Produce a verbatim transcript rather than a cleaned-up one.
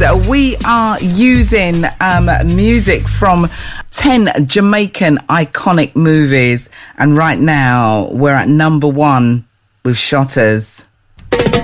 we are using um, music from ten Jamaican iconic movies. And right now, we're at number one with Shotters.